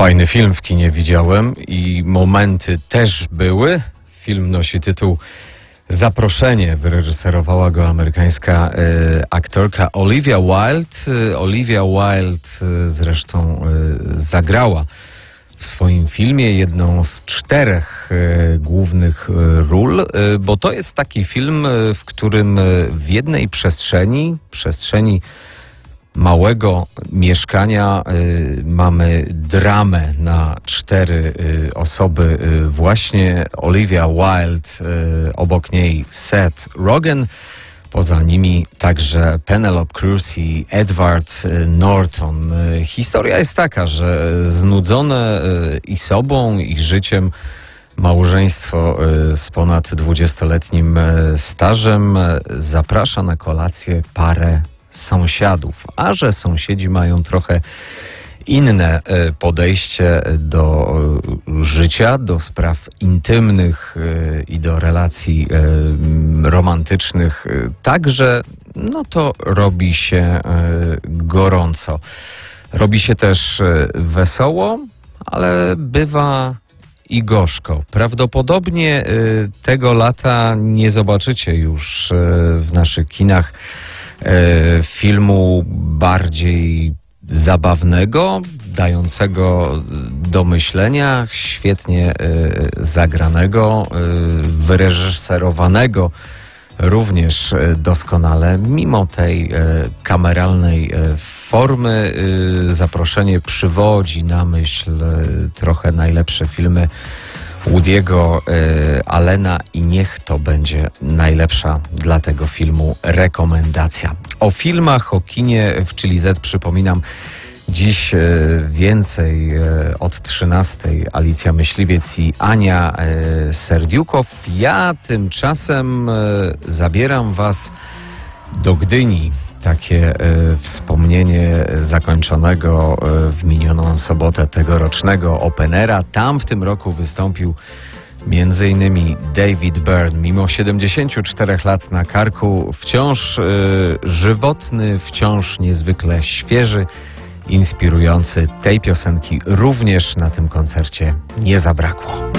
Fajny film w kinie widziałem i momenty też były. Film nosi tytuł Zaproszenie. Wyreżyserowała go amerykańska aktorka Olivia Wilde. Olivia Wilde zresztą zagrała w swoim filmie jedną z 4 głównych ról, bo to jest taki film, w którym w jednej przestrzeni małego mieszkania mamy dramę na 4 osoby. Właśnie Olivia Wilde, obok niej Seth Rogen, poza nimi także Penelope Cruz i Edward Norton. Historia jest taka, że znudzone i sobą, i życiem małżeństwo z ponad 20-letnim stażem zaprasza na kolację parę sąsiadów, a że sąsiedzi mają trochę inne podejście do życia, do spraw intymnych i do relacji romantycznych, także no to robi się gorąco. Robi się też wesoło, ale bywa i gorzko. Prawdopodobnie tego lata nie zobaczycie już w naszych kinach filmu bardziej zabawnego, dającego do myślenia, świetnie zagranego, wyreżyserowanego również doskonale, mimo tej kameralnej formy. Zaproszenie przywodzi na myśl trochę najlepsze filmy Woody'ego Allena i niech to będzie najlepsza dla tego filmu rekomendacja. O filmach, o kinie w Chili Z przypominam dziś więcej od 13. Alicja Myśliwiec i Ania Serdiukow. Ja tymczasem zabieram Was do Gdyni. Takie wspomnienie zakończonego w minioną sobotę tegorocznego Openera. Tam w tym roku wystąpił m.in. David Byrne. Mimo 74 lat na karku, wciąż żywotny, wciąż niezwykle świeży, inspirujący. Tej piosenki również na tym koncercie nie zabrakło.